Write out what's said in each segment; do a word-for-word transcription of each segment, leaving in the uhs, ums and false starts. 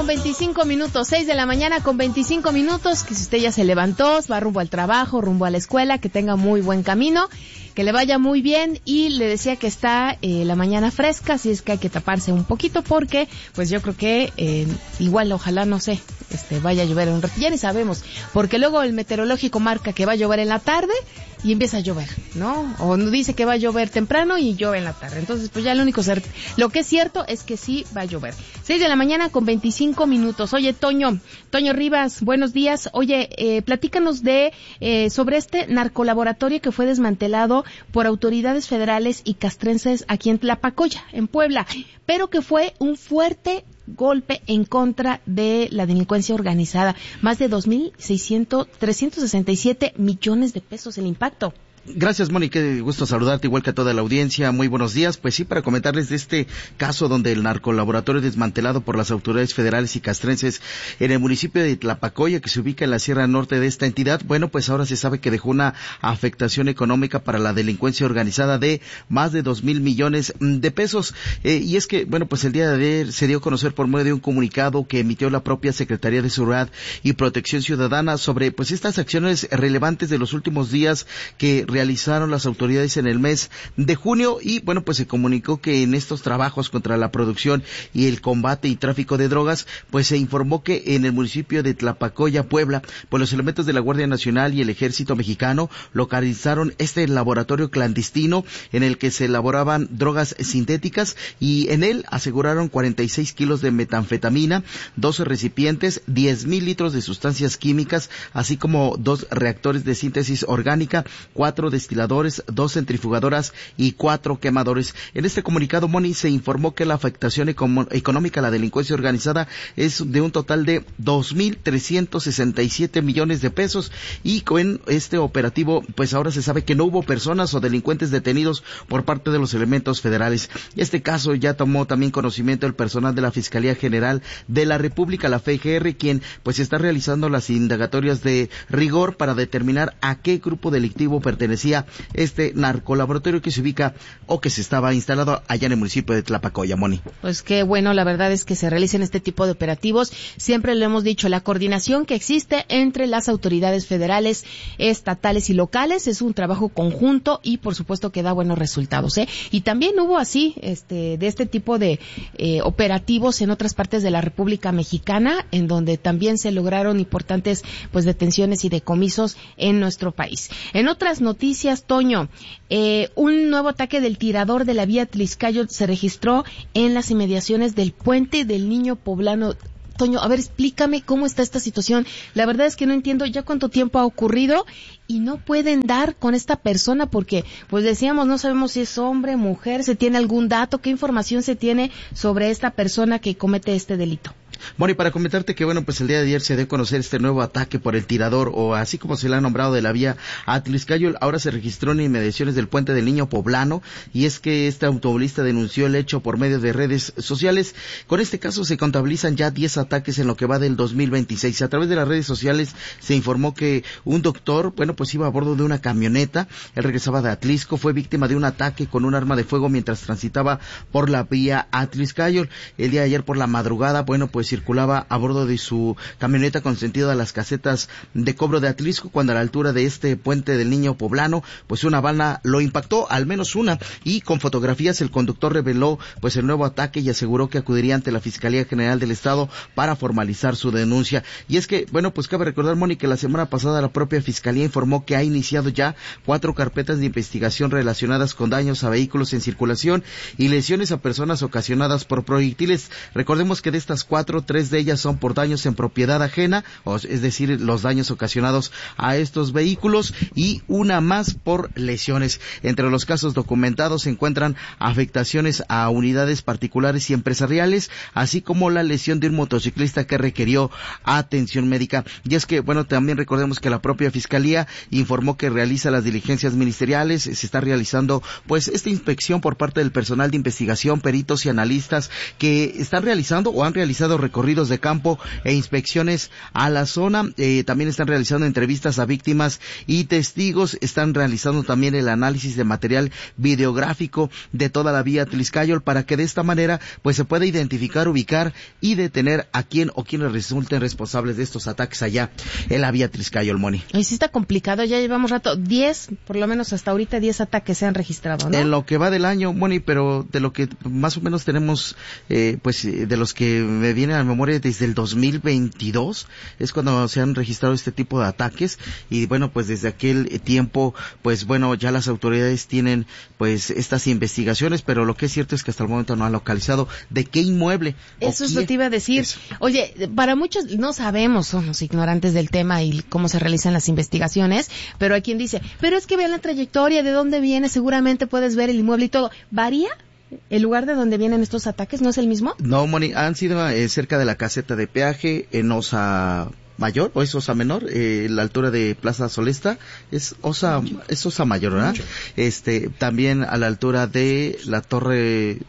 veinticinco minutos, seis de la mañana con veinticinco minutos, que si usted ya se levantó, va rumbo al trabajo, rumbo a la escuela, que tenga muy buen camino, que le vaya muy bien, y le decía que está eh, la mañana fresca, así es que hay que taparse un poquito porque, pues yo creo que eh, igual, ojalá, no sé, este vaya a llover en un rato, ya ni sabemos, porque luego el meteorológico marca que va a llover en la tarde y empieza a llover, ¿no? O dice que va a llover temprano y llueve en la tarde. Entonces, pues ya lo único cierto, lo que es cierto es que sí va a llover. Seis de la mañana con veinticinco minutos. Oye, Toño, Toño Rivas, buenos días. Oye, eh, platícanos de, eh, sobre este narcolaboratorio que fue desmantelado por autoridades federales y castrenses aquí en Tlapacoya, en Puebla, pero que fue un fuerte golpe en contra de la delincuencia organizada. Más de dos mil seiscientos, trescientos sesenta y siete millones de pesos el impacto. Gracias, Moni, qué gusto saludarte, igual que a toda la audiencia. Muy buenos días. Pues sí, para comentarles de este caso donde el narcolaboratorio desmantelado por las autoridades federales y castrenses en el municipio de Tlapacoya, que se ubica en la sierra norte de esta entidad, bueno, pues ahora se sabe que dejó una afectación económica para la delincuencia organizada de más de dos mil millones de pesos. Eh, y es que, bueno, pues el día de ayer se dio a conocer por medio de un comunicado que emitió la propia Secretaría de Seguridad y Protección Ciudadana sobre, pues, estas acciones relevantes de los últimos días que realizaron las autoridades en el mes de junio, y bueno, pues se comunicó que en estos trabajos contra la producción y el combate y tráfico de drogas, pues se informó que en el municipio de Tlapacoya, Puebla, pues los elementos de la Guardia Nacional y el Ejército Mexicano localizaron este laboratorio clandestino en el que se elaboraban drogas sintéticas, y en él aseguraron cuarenta y seis kilos de metanfetamina, doce recipientes, diez mil litros de sustancias químicas, así como dos reactores de síntesis orgánica, cuatro destiladores, dos centrifugadoras y cuatro quemadores. En este comunicado, Moni, se informó que la afectación eco- económica a la delincuencia organizada es de un total de dos mil trescientos sesenta y siete millones de pesos, y con este operativo, pues ahora se sabe que no hubo personas o delincuentes detenidos por parte de los elementos federales. Este caso ya tomó también conocimiento el personal de la Fiscalía General de la República, la F G R, quien pues está realizando las indagatorias de rigor para determinar a qué grupo delictivo pertenecía este narcolaboratorio que se ubica o que se estaba instalado allá en el municipio de Tlapacoya, Moni. Pues qué bueno, la verdad es que se realicen este tipo de operativos. Siempre lo hemos dicho, la coordinación que existe entre las autoridades federales, estatales y locales es un trabajo conjunto y por supuesto que da buenos resultados, ¿eh? Y también hubo así, este, de este tipo de eh, operativos en otras partes de la República Mexicana, en donde también se lograron importantes pues detenciones y decomisos en nuestro país. En otras noticias, Toño, eh, un nuevo ataque del tirador de la vía Tliscayo se registró en las inmediaciones del Puente del Niño Poblano. Toño, a ver, explícame cómo está esta situación. La verdad es que no entiendo ya cuánto tiempo ha ocurrido y no pueden dar con esta persona porque, pues decíamos, no sabemos si es hombre, mujer, se tiene algún dato, qué información se tiene sobre esta persona que comete este delito. Bueno, y para comentarte que, bueno, pues el día de ayer se dio a conocer este nuevo ataque por el tirador, o así como se le ha nombrado, de la vía Atliscayo. Ahora se registró en inmediaciones del Puente del Niño Poblano, y es que este automovilista denunció el hecho por medio de redes sociales. Con este caso se contabilizan ya diez ataques en lo que va del dos mil veintiséis. A través de las redes sociales se informó que un doctor, bueno, pues iba a bordo de una camioneta, él regresaba de Atlisco, fue víctima de un ataque con un arma de fuego mientras transitaba por la vía Atliscayo. El día de ayer por la madrugada, bueno, pues circulaba a bordo de su camioneta con sentido a las casetas de cobro de Atlisco, cuando a la altura de este Puente del Niño Poblano, pues una bala lo impactó, al menos una, y con fotografías el conductor reveló pues el nuevo ataque y aseguró que acudiría ante la Fiscalía General del Estado para formalizar su denuncia. Y es que, bueno, pues cabe recordar, Moni, que la semana pasada la propia Fiscalía informó que ha iniciado ya cuatro carpetas de investigación relacionadas con daños a vehículos en circulación y lesiones a personas ocasionadas por proyectiles. Recordemos que de estas cuatro, tres de ellas son por daños en propiedad ajena, es decir, los daños ocasionados a estos vehículos, y una más por lesiones. Entre los casos documentados se encuentran afectaciones a unidades particulares y empresariales, así como la lesión de un motociclista que requirió atención médica. Y es que, bueno, también recordemos que la propia Fiscalía informó que realiza las diligencias ministeriales, se está realizando pues esta inspección por parte del personal de investigación, peritos y analistas que están realizando o han realizado recorridos de campo e inspecciones a la zona. Eh, también están realizando entrevistas a víctimas y testigos. Están realizando también el análisis de material videográfico de toda la vía Tlixcayol para que de esta manera pues se pueda identificar, ubicar y detener a quien o quienes resulten responsables de estos ataques allá en la vía Tlixcayol, Moni. Y sí está complicado, ya llevamos rato, diez, por lo menos hasta ahorita diez ataques se han registrado, ¿no? En lo que va del año, Moni, pero de lo que más o menos tenemos, eh, pues de los que me vienen a la memoria desde el dos mil veintidós, es cuando se han registrado este tipo de ataques, y bueno, pues desde aquel tiempo, pues bueno, ya las autoridades tienen pues estas investigaciones, pero lo que es cierto es que hasta el momento no han localizado de qué inmueble. Eso es lo que te iba a decir. Eso. Oye, para muchos no sabemos, somos ignorantes del tema y cómo se realizan las investigaciones, pero hay quien dice, pero es que vean la trayectoria, de dónde viene, seguramente puedes ver el inmueble y todo. ¿Varía? ¿El lugar de donde vienen estos ataques no es el mismo? No, Moni, han sido eh, cerca de la caseta de peaje, en Osa Mayor, o es Osa Menor, eh, la altura de Plaza Solesta, es Osa, es Osa Mayor, ¿verdad? Mucho. Este, también a la altura de la Torre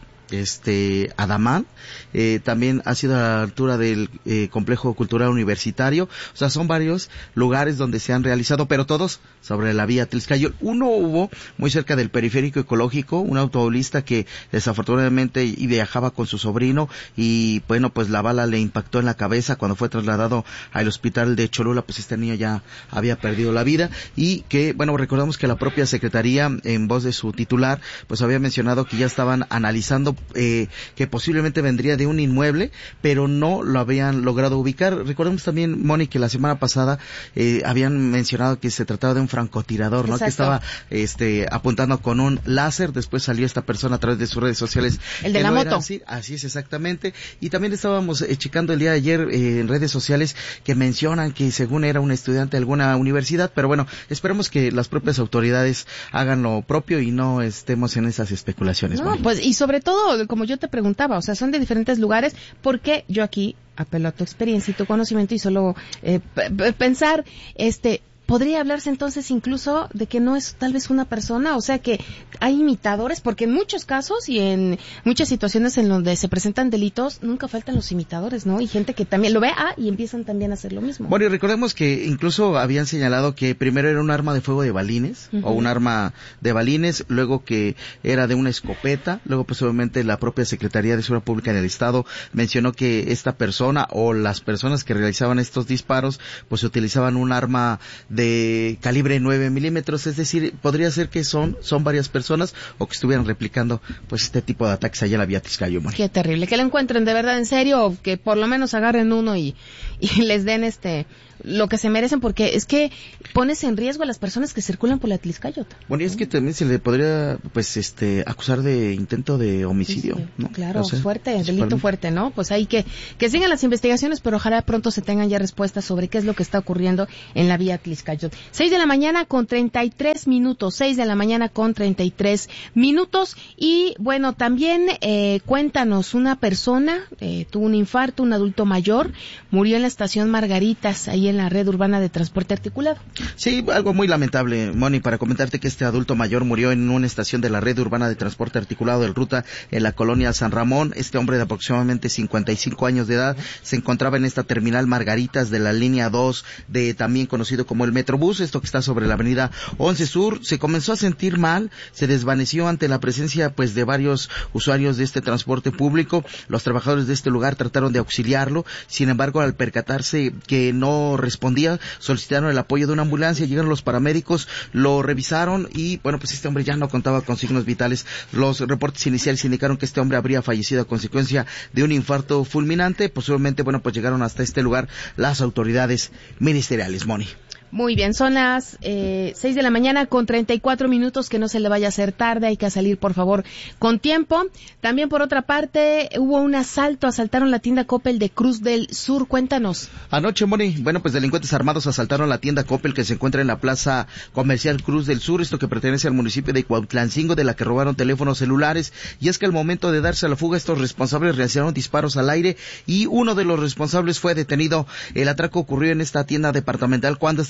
este Adamán, eh, también ha sido a la altura del eh, Complejo Cultural Universitario. O sea, son varios lugares donde se han realizado, pero todos sobre la vía Tlixcayol. Uno hubo muy cerca del Periférico Ecológico, un automovilista que desafortunadamente y viajaba con su sobrino y bueno, pues la bala le impactó en la cabeza cuando fue trasladado al hospital de Cholula. Pues este niño ya había perdido la vida, y que bueno, recordamos que la propia Secretaría, en voz de su titular, pues había mencionado que ya estaban analizando Eh, que posiblemente vendría de un inmueble, pero no lo habían logrado ubicar. Recordemos también, Moni, que la semana pasada eh, habían mencionado que se trataba de un francotirador, ¿no? Exacto. Que estaba este apuntando con un láser. Después salió esta persona a través de sus redes sociales. El de la moto. Así, así es, exactamente. Y también estábamos eh, checando el día de ayer eh, en redes sociales que mencionan que según era un estudiante de alguna universidad, pero bueno, esperemos que las propias autoridades hagan lo propio y no estemos en esas especulaciones. No, Moni. Pues y sobre todo, como yo te preguntaba, o sea, son de diferentes lugares, porque yo aquí apelo a tu experiencia y tu conocimiento y solo eh, p- pensar, este, podría hablarse entonces incluso de que no es tal vez una persona, o sea que hay imitadores, porque en muchos casos y en muchas situaciones en donde se presentan delitos, nunca faltan los imitadores, ¿no? Y gente que también lo ve ah, y empiezan también a hacer lo mismo. Bueno, y recordemos que incluso habían señalado que primero era un arma de fuego de balines, uh-huh. o un arma de balines, luego que era de una escopeta, luego pues obviamente la propia Secretaría de Seguridad Pública en el Estado mencionó que esta persona o las personas que realizaban estos disparos, pues utilizaban un arma de de calibre nueve milímetros, es decir, podría ser que son son varias personas o que estuvieran replicando pues este tipo de ataques allá en la vía Tlixcayol. Qué terrible, que lo encuentren de verdad en serio, o que por lo menos agarren uno y, y les den este lo que se merecen, porque es que pones en riesgo a las personas que circulan por la Tlixcayol. Bueno, y es que también se le podría pues este acusar de intento de homicidio, sí, sí, ¿no? Claro, o sea, fuerte, delito fuerte, ¿no? Pues hay que que sigan las investigaciones, pero ojalá pronto se tengan ya respuestas sobre qué es lo que está ocurriendo en la vía Tlixcayol. Seis de la mañana con treinta y tres minutos, seis de la mañana con treinta y tres minutos, y bueno, también eh, cuéntanos, una persona eh, tuvo un infarto, un adulto mayor, murió en la estación Margaritas, ahí en la red urbana de transporte articulado. Sí, algo muy lamentable, Moni, para comentarte que este adulto mayor murió en una estación de la red urbana de transporte articulado del Ruta en la colonia San Ramón. Este hombre de aproximadamente cincuenta y cinco años de edad se encontraba en esta terminal Margaritas de la línea dos, de también conocido como el Metrobús, esto que está sobre la avenida once Sur. Se comenzó a sentir mal, se desvaneció ante la presencia pues de varios usuarios de este transporte público. Los trabajadores de este lugar trataron de auxiliarlo, sin embargo, al percatarse que no respondía, solicitaron el apoyo de una ambulancia, llegaron los paramédicos, lo revisaron y bueno, pues este hombre ya no contaba con signos vitales. Los reportes iniciales indicaron que este hombre habría fallecido a consecuencia de un infarto fulminante. Posiblemente, bueno, pues llegaron hasta este lugar las autoridades ministeriales, Moni. Muy bien, son las eh, seis de la mañana con treinta y cuatro minutos, que no se le vaya a hacer tarde, hay que salir por favor con tiempo. También por otra parte, hubo un asalto, asaltaron la tienda Coppel de Cruz del Sur, cuéntanos. Anoche, Moni, bueno, pues delincuentes armados asaltaron la tienda Coppel que se encuentra en la plaza comercial Cruz del Sur, esto que pertenece al municipio de Cuautlancingo, de la que robaron teléfonos celulares, y es que al momento de darse a la fuga, estos responsables realizaron disparos al aire y uno de los responsables fue detenido. El atraco ocurrió en esta tienda departamental cuando estaba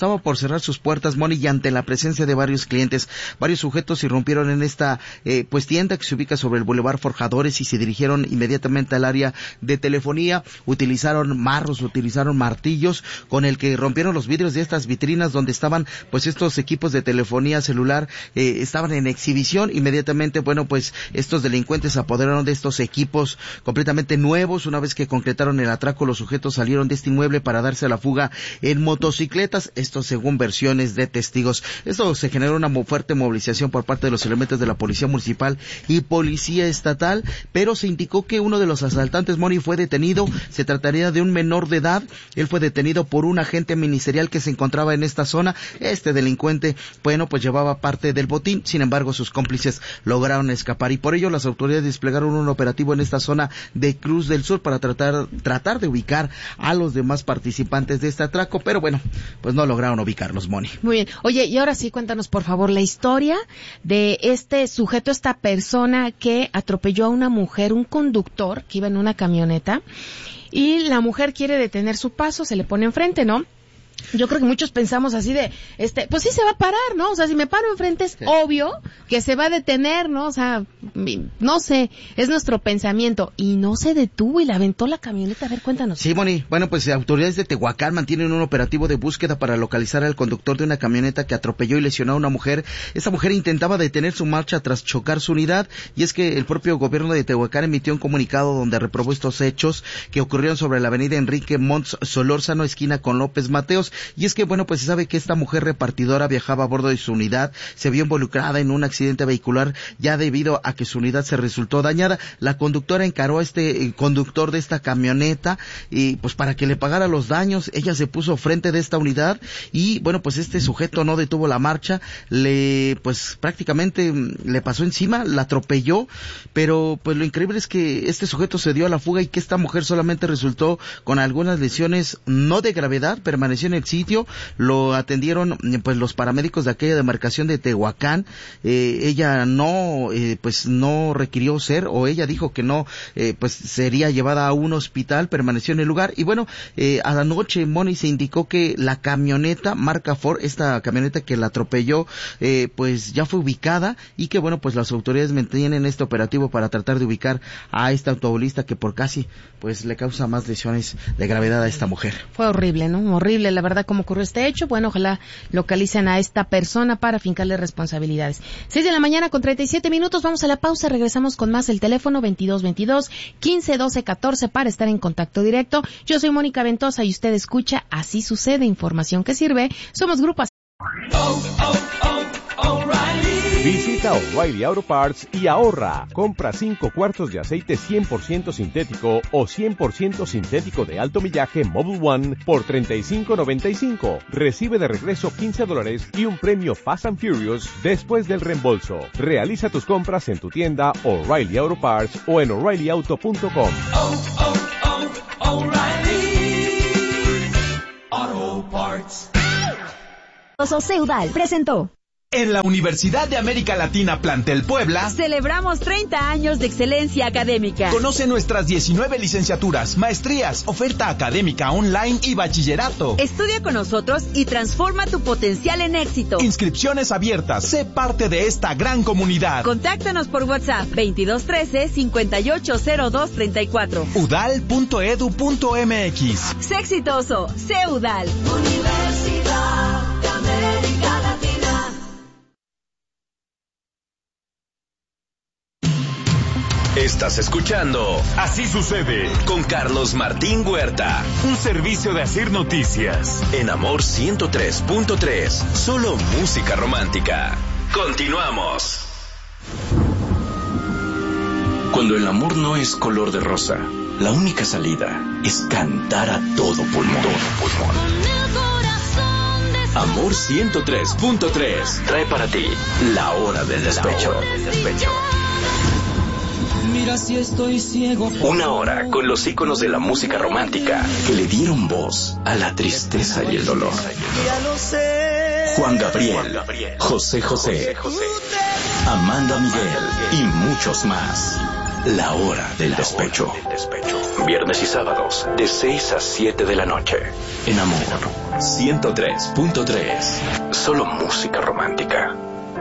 estaba por cerrar sus puertas, Moni, y ante la presencia de varios clientes, varios sujetos irrumpieron en esta eh, pues tienda que se ubica sobre el Boulevard Forjadores y se dirigieron inmediatamente al área de telefonía. Utilizaron marros, utilizaron martillos con el que rompieron los vidrios de estas vitrinas donde estaban pues estos equipos de telefonía celular, eh, estaban en exhibición. Inmediatamente, bueno, pues estos delincuentes se apoderaron de estos equipos completamente nuevos. Una vez que concretaron el atraco, los sujetos salieron de este inmueble para darse a la fuga en motocicletas, esto según versiones de testigos. Esto se generó una muy fuerte movilización por parte de los elementos de la Policía Municipal y Policía Estatal, pero se indicó que uno de los asaltantes, Moni, fue detenido. Se trataría de un menor de edad. Él fue detenido por un agente ministerial que se encontraba en esta zona. Este delincuente, bueno, pues llevaba parte del botín, sin embargo sus cómplices lograron escapar y por ello las autoridades desplegaron un operativo en esta zona de Cruz del Sur para tratar tratar de ubicar a los demás participantes de este atraco, pero bueno, pues no lograron ubicarlos, Moni. Muy bien. Oye, y ahora sí, cuéntanos por favor la historia de este sujeto, esta persona que atropelló a una mujer, un conductor que iba en una camioneta, y la mujer quiere detener su paso, se le pone enfrente, ¿no? Yo creo que muchos pensamos así de, este, pues sí se va a parar, ¿no? O sea, si me paro enfrente es sí. obvio que se va a detener, ¿no? O sea, no sé, es nuestro pensamiento. Y no se detuvo y le aventó la camioneta. A ver, cuéntanos. Sí, Moni. Bueno, pues autoridades de Tehuacán mantienen un operativo de búsqueda para localizar al conductor de una camioneta que atropelló y lesionó a una mujer. Esta mujer intentaba detener su marcha tras chocar su unidad, y es que el propio gobierno de Tehuacán emitió un comunicado donde reprobó estos hechos que ocurrieron sobre la avenida Enrique Monts Solórzano, esquina con López Mateos. Y es que, bueno, pues se sabe que esta mujer repartidora viajaba a bordo de su unidad, se vio involucrada en un accidente vehicular ya debido a que su unidad se resultó dañada. La conductora encaró a este eh, conductor de esta camioneta y pues para que le pagara los daños. Ella se puso frente de esta unidad y, bueno, pues este sujeto no detuvo la marcha, le pues prácticamente le pasó encima, la atropelló, pero pues lo increíble es que este sujeto se dio a la fuga y que esta mujer solamente resultó con algunas lesiones no de gravedad, permaneció en el sitio, lo atendieron pues los paramédicos de aquella demarcación de Tehuacán. Eh, ella no eh, pues no requirió ser, o ella dijo que no eh, pues sería llevada a un hospital, permaneció en el lugar y bueno, eh, a la noche, Moni, se indicó que la camioneta marca Ford, esta camioneta que la atropelló, eh, pues ya fue ubicada y que bueno, pues las autoridades mantienen este operativo para tratar de ubicar a esta automovilista que por casi pues le causa más lesiones de gravedad a esta mujer. Fue horrible, ¿no? Horrible, la verdad, cómo ocurrió este hecho. Bueno, ojalá localicen a esta persona para fincarle responsabilidades. Seis de la mañana con treinta y siete minutos, vamos a la pausa, regresamos con más. El teléfono veintidós veintidós, quince doce catorce para estar en contacto directo. Yo soy Mónica Ventosa y usted escucha Así Sucede, información que sirve. Somos Grupo Así. Oh, oh, oh, O'Reilly. Visita O'Reilly Auto Parts y ahorra. Compra cinco cuartos de aceite cien por ciento sintético o cien por ciento sintético de alto millaje Mobil One por treinta y cinco noventa y cinco. Recibe de regreso quince dólares y un premio Fast and Furious después del reembolso. Realiza tus compras en tu tienda O'Reilly Auto Parts o en O'Reilly Auto punto com. Oh, oh, oh, O'Reilly Auto Parts. Ceudal presentó. En la Universidad de América Latina Plantel Puebla celebramos treinta años de excelencia académica. Conoce nuestras diecinueve licenciaturas, maestrías, oferta académica online y bachillerato. Estudia con nosotros y transforma tu potencial en éxito. Inscripciones abiertas. Sé parte de esta gran comunidad. Contáctanos por WhatsApp veintidós trece cincuenta y ocho cero dos treinta y cuatro. udal punto edu punto mx. Sé exitoso, sé Udal. Universidad de América Latina. Estás escuchando Así Sucede con Carlos Martín Huerta. Un servicio de Asir Noticias. En Amor ciento tres punto tres. Solo música romántica. Continuamos. Cuando el amor no es color de rosa, la única salida es cantar a todo pulmón. Todo pulmón. Amor ciento tres punto tres trae para ti La Hora del Despecho. Mira si estoy ciego. Una hora con los íconos de la música romántica que le dieron voz a la tristeza y el dolor. Ya lo sé. Juan Gabriel, José José, Amanda Miguel y muchos más. La Hora del Despecho. Viernes y sábados, de seis a siete de la noche. En Amor ciento tres punto tres. Solo música romántica.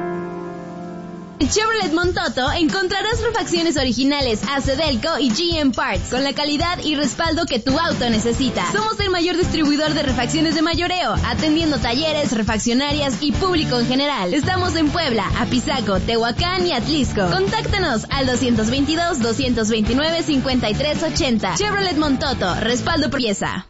En Chevrolet Montoto encontrarás refacciones originales A C Delco y G M Parts con la calidad y respaldo que tu auto necesita. Somos el mayor distribuidor de refacciones de mayoreo, atendiendo talleres, refaccionarias y público en general. Estamos en Puebla, Apizaco, Tehuacán y Atlisco. Contáctanos al dos veintidós, doscientos veintinueve, cincuenta y tres ochenta. Chevrolet Montoto, respaldo por pieza.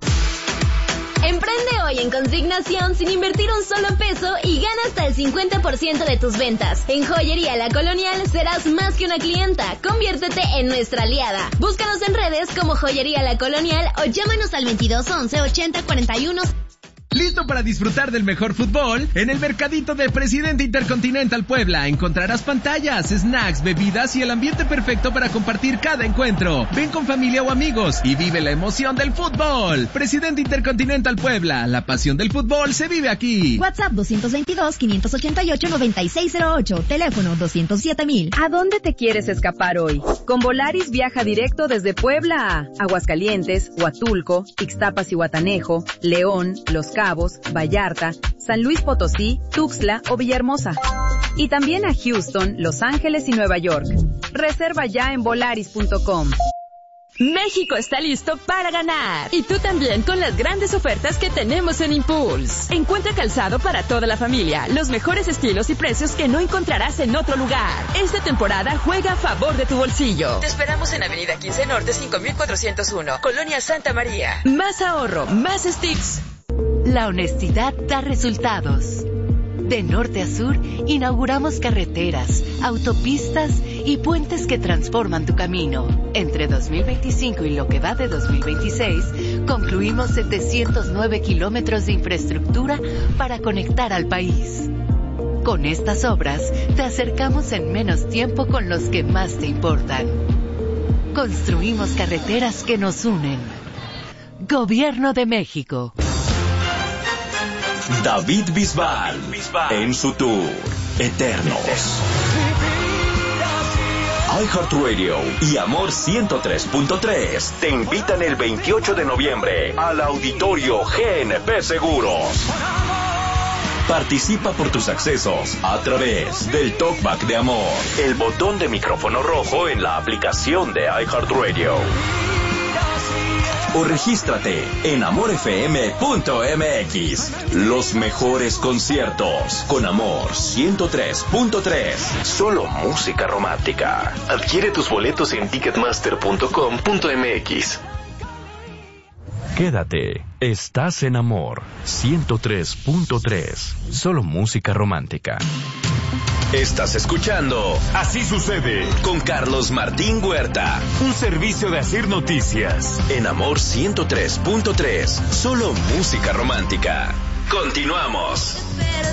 Emprende hoy en Consignación sin invertir un solo peso y gana hasta el cincuenta por ciento de tus ventas. En Joyería La Colonial serás más que una clienta. Conviértete en nuestra aliada. Búscanos en redes como Joyería La Colonial o llámanos al veintidós once, ochenta cuarenta y uno. ¿Listo para disfrutar del mejor fútbol? En el Mercadito de Presidente Intercontinental Puebla encontrarás pantallas, snacks, bebidas y el ambiente perfecto para compartir cada encuentro. Ven con familia o amigos y vive la emoción del fútbol. Presidente Intercontinental Puebla, la pasión del fútbol se vive aquí. WhatsApp dos veintidós, quinientos ochenta y ocho, noventa y seis cero ocho. Teléfono doscientos siete mil. ¿A dónde te quieres escapar hoy? Con Volaris viaja directo desde Puebla a Aguascalientes, Huatulco, Ixtapas y Huatanejo, León, Los Cabos, Vallarta, San Luis Potosí, Tuxtla o Villahermosa. Y también a Houston, Los Ángeles y Nueva York. Reserva ya en volaris punto com. México está listo para ganar. Y tú también con las grandes ofertas que tenemos en Impulse. Encuentra calzado para toda la familia, los mejores estilos y precios que no encontrarás en otro lugar. Esta temporada juega a favor de tu bolsillo. Te esperamos en Avenida quince Norte cinco mil cuatrocientos uno, Colonia Santa María. Más ahorro, más sticks. La honestidad da resultados. De norte a sur, inauguramos carreteras, autopistas y puentes que transforman tu camino. Entre dos mil veinticinco y lo que va de dos mil veintiséis, concluimos setecientos nueve kilómetros de infraestructura para conectar al país. Con estas obras, te acercamos en menos tiempo con los que más te importan. Construimos carreteras que nos unen. Gobierno de México. David Bisbal, en su tour Eternos. iHeartRadio y Amor ciento tres punto tres te invitan el veintiocho de noviembre al Auditorio G N P Seguros. Participa por tus accesos a través del Talkback de Amor, el botón de micrófono rojo en la aplicación de iHeartRadio. O regístrate en amor f m punto m x. Los mejores conciertos con Amor ciento tres punto tres. Solo música romántica. Adquiere tus boletos en ticketmaster punto com punto m x. Quédate, estás en Amor ciento tres punto tres. Solo música romántica. Estás escuchando Así Sucede con Carlos Martín Huerta. Un servicio de Asir Noticias. En Amor ciento tres punto tres. Solo música romántica. Continuamos.